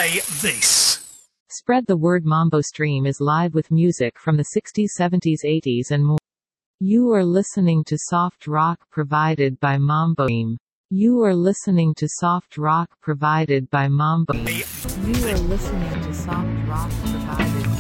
play this. Spread the word. Mambo Stream is live with music from the 60s, 70s, 80s and more. You are listening to soft rock provided by Mambo Stream. You are listening to soft rock provided by Mambo. You are listening to soft rock provided by